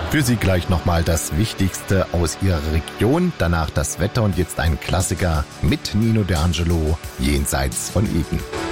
Für Sie gleich nochmal das Wichtigste aus Ihrer Region, danach das Wetter und jetzt ein Klassiker mit Nino D'Angelo, Jenseits von Eden.